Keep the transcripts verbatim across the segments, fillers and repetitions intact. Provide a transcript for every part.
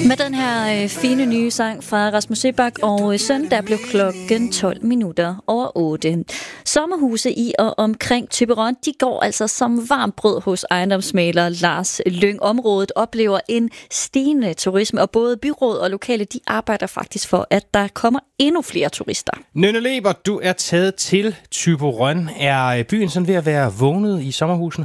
Med den her øh, fine nye sang fra Rasmus Seebach og øh, søn, der blev klokken tolv minutter over otte. Sommerhuse i og omkring Thyborøn, de går altså som varmt brød hos ejendomsmægler Lars Lyng. Området oplever en stigende turisme, og både byråd og lokale, de arbejder faktisk for, at der kommer endnu flere turister. Nynne Leber, du er taget til Thyborøn. Er byen sådan ved at være vågnet i sommerhusene?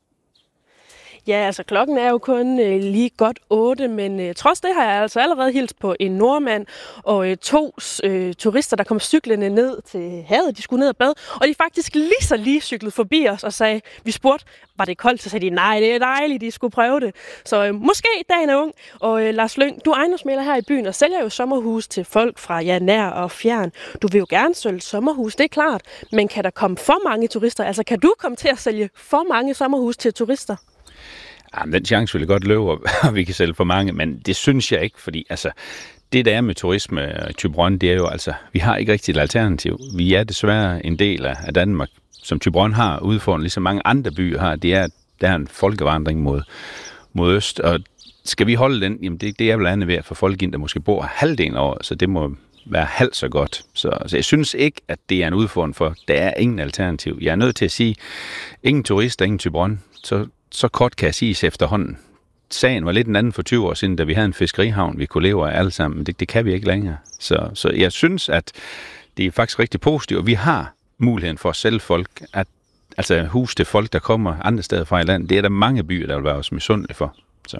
Ja, altså klokken er jo kun øh, lige godt otte, men øh, trods det har jeg altså allerede hilst på en nordmand og øh, to øh, turister, der kom cyklende ned til havet. De skulle ned og bade, og de faktisk lige så lige cyklede forbi os og sagde, vi spurgte, var det koldt? Så sagde de, nej, det er dejligt, de skulle prøve det. Så øh, måske dagen er ung. Og øh, Lars Lyng, du er ejendomsmægler her i byen og sælger jo sommerhus til folk fra ja, nær og fjern. Du vil jo gerne sælge sommerhus, det er klart, men kan der komme for mange turister? Altså kan du komme til at sælge for mange sommerhus til turister? Jamen, den chance vil jeg godt løbe, og vi kan sælge for mange, men det synes jeg ikke, fordi altså, det der er med turisme i Thyborøn, det er jo altså, vi har ikke rigtig et alternativ. Vi er desværre en del af Danmark, som Thyborøn har udfordret, ligesom mange andre byer har. Det er, der er en folkevandring mod, mod øst, og skal vi holde den, jamen det, det er blandt andet ved at få folk ind, der måske bor halvdelen over, så det må være halvt så godt. Så, så jeg synes ikke, at det er en udfordring, for der er ingen alternativ. Jeg er nødt til at sige, ingen turister, ingen Thyborøn, så Så kort kan jeg siges efterhånden. Sagen var lidt en anden for tyve år siden, da vi havde en fiskerihavn, vi kunne leve af alle sammen. Det, det kan vi ikke længere. Så, så jeg synes, at det er faktisk rigtig positivt, og vi har muligheden for at sælge folk, at, altså hus til folk, der kommer andre steder fra i landet. Det er der mange byer, der vil være os misundelige for. Så.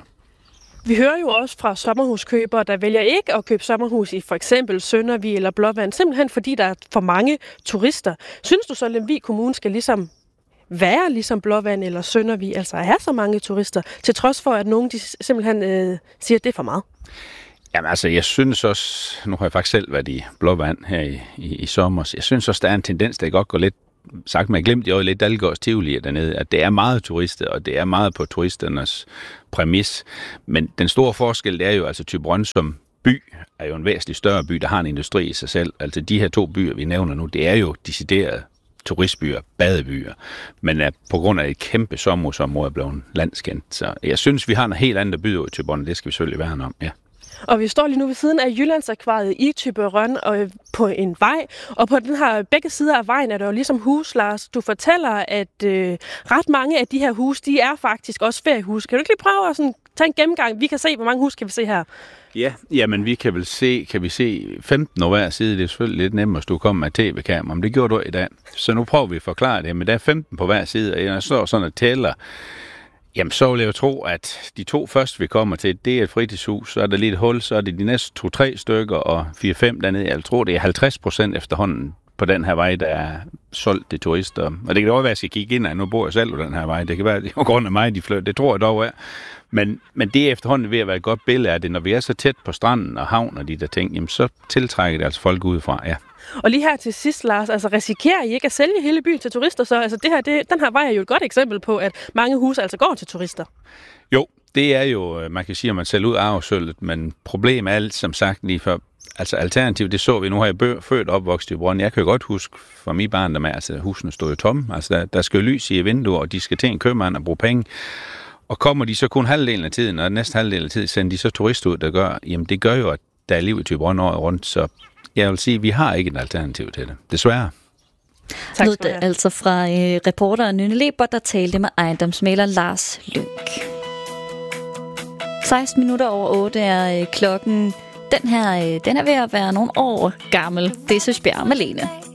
Vi hører jo også fra sommerhuskøbere, der vælger ikke at købe sommerhus i for eksempel Søndervig eller Blåvand, simpelthen fordi der er for mange turister. Synes du så, at Lemvig Kommune skal ligesom være ligesom Blåvand eller Søndervig, altså at have så mange turister, til trods for, at nogen de simpelthen øh, siger, at det er for meget? Jamen altså, jeg synes også, nu har jeg faktisk selv været i Blåvand her i, i, i sommer, jeg synes også, der er en tendens, der godt går lidt, sagt med glemt i øje, lidt Dalgårds Tivoli dernede, at det er meget turister, og det er meget på turisternes præmis. Men den store forskel, det er jo altså Thyborøn som by, er jo en væsentlig større by, der har en industri i sig selv. Altså de her to byer, vi nævner nu, det er jo decideret turistbyer, badebyer, men er på grund af et kæmpe sommerhusområde blevet landskendt. Så jeg synes, vi har en helt anden by i Thyborøn, det skal vi selvfølgelig værne om, ja. Og vi står lige nu ved siden af Jyllandsakvariet i Thyborøn og på en vej, og på den her begge sider af vejen er der jo ligesom hus, Lars. Du fortæller, at øh, ret mange af de her hus, de er faktisk også feriehus. Kan du ikke lige prøve at sådan, tage en gennemgang? Vi kan se, hvor mange hus kan vi se her? Ja, jamen vi kan vel se, kan vi se femten over hver side. Det er selvfølgelig lidt nemmere, hvis du kommer med tv-kamera, men det gjorde du i dag. Så nu prøver vi at forklare det, men der er femten på hver side, og jeg står sådan og tæller. Jamen så vil jeg jo tro, at de to første, vi kommer til, det er et fritidshus, så er der lidt hul, så er det de næste to-tre stykker, og fire-fem dernede. Jeg tror, det er halvtreds procent efterhånden på den her vej, der er solgt til turister. Og det kan dog være, at jeg skal kigge ind, at nu bor jeg selv på den her vej. Det kan være, at det er grund af mig, de flytter. Det tror jeg dog er. Men, men det er efterhånden ved at være et godt billede af det. Når vi er så tæt på stranden og havn og de der ting, jamen så tiltrækker det altså folk udefra, ja. Og lige her til sidst, Lars, altså risikerer I ikke at sælge hele byen til turister? Så altså det her, det, den her vej er jo et godt eksempel på, at mange huse altså går til turister. Jo, det er jo, man kan sige, at man sælger ud af arvesølvet, men problemet er alt, som sagt lige før, altså alternativ, det så vi, nu har jeg bø, født opvokset i Thyborøn. Jeg kan jo godt huske fra mine barn, der med, altså husene stod jo tomme. Altså der, der skal jo lys i vinduer, og de skal til en købmand og bruge penge. Og kommer de så kun halvdelen af tiden, og næste halvdel af tiden sender de så turister ud, der gør, jamen det gør jo, at der er liv i Thyborøn året rundt, så jeg vil sige, at vi har ikke et alternativ til det. Desværre. Tak Lød det altså fra øh, reporter Nynne Leber, der talte med ejendomsmægler Lars Lyng. seksten minutter over otte er øh, klokken. Den her, øh, den er ved at være nogle år gammel. Det er Søsbjerg Malene.